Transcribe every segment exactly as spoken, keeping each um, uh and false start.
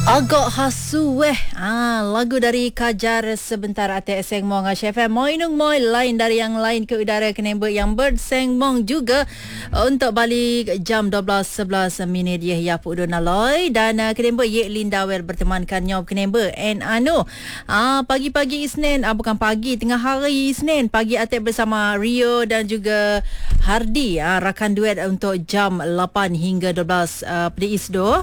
Agak hasu eh ah, lagu dari Kajar sebentar ate seng mong F M moi nung moi lain dari yang lain ke udara kenembe yang berseng mong juga uh, untuk balik jam dua belas sebelas minit ye ya pu donaloi dan uh, kenembe ye Linda Wel bertemankan nyob kenembe and anu ah, pagi-pagi Isnin ah, bukan pagi tengah hari Isnin pagi ate bersama Rio dan juga Hardi ah, rakan duet untuk jam lapan hingga dua belas uh, pada Isdo.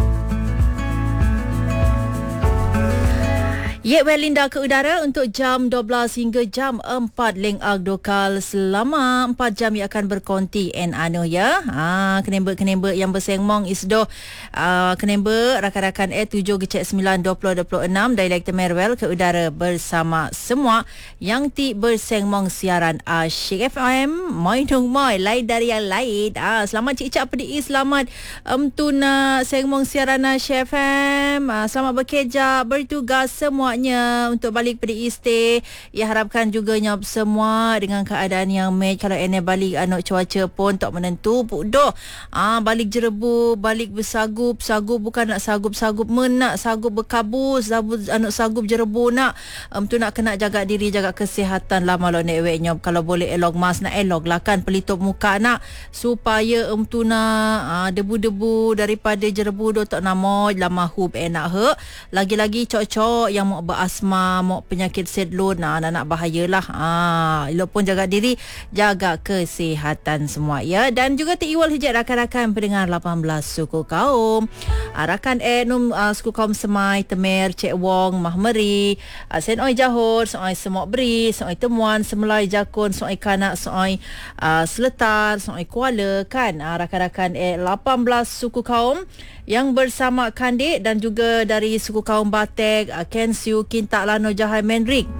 Ye Welinda ke udara untuk jam dua belas hingga jam empat leng ag dokal selama empat jam yang akan berkonti en anu ya. Ha kenembe-kenembe yang bersengmong isdo uh, kenembe rakan-rakan E tujuh gecek sembilan dua puluh dua puluh enam dialek Temerwel ke udara bersama semua yang ti bersengmong siaran Asyik F M moi dong moi lain dari yang lain. Ah selamat cik-cik pedi selamat um, tuna sengmong siaran Asyik F M. Ah, selamat bekerja bertugas semua untuk balik pada iste. Ya harapkan juga nyob semua dengan keadaan yang match. Kalau ene balik anak cuaca pun tak menentu pudoh. Ah balik jerebu, balik bersagup, sagup bukan nak sagup-sagup menak, sagup berkabus, sagup anak sagup jerebu nak. Um, tu nak kena jaga diri, jaga kesihatan lah malu nek wek nyob. Kalau boleh elok mas nak elok lah kan pelitup muka nak supaya um tu nak ah, debu-debu daripada jerebu do tak namoj lama hub enak he. Lagi-lagi cok-cok yang mau berasma, mau penyakit sedlun, nah, nak bahayalah. Ah, elok pun jaga diri, jaga kesihatan semua ya. Dan juga tiwal hijab rakan-rakan pendengar lapan belas suku kaum. Ah, rakan enum uh, suku kaum Semai, Temer, Cik Wong, Mahmeri, uh, Sen Oi Johor, Soai Semok Beri, Soai Temuan, Semelai Jakun, Soai Kanak, Soai uh, Seletar, Soai Kuala kan. Ah, rakan-rakan eh lapan belas suku kaum yang bersama Kandik dan juga dari suku kaum Batek, uh, Kensiu, Kintak, Lano, Jahai, Menrik.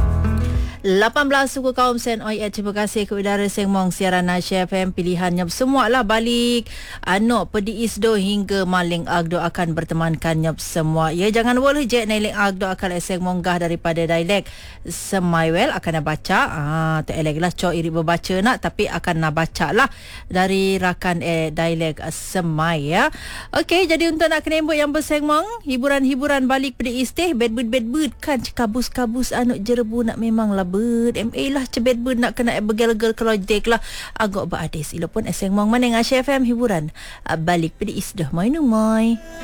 lapan belas suku kaum Sen Oi. Terima kasih ke udara sengmong siaran Asyik F M. Pilihannya semualah balik anok pedi isdo hingga maling agdo akan bertemankan nyop semua. Ya jangan boleh je nailing agdo akan sengmong gah daripada dialek Semaiwel akan nak baca. Ah tak elek lah cok iri berbaca nak tapi akan nak baca lah dari rakan eh dialek Semai ya. Okey jadi untuk nak kenembut yang bersengmong hiburan-hiburan balik pedi isteh bedbud bedbud kan kabus-kabus anok jerebu nak memang lah bird M A lah cebet bird nak kena begel-gel kalau dek lah agak beradis ilo pun eseng mong maneng Asyik F M hiburan balik pada isdah mai nung mai.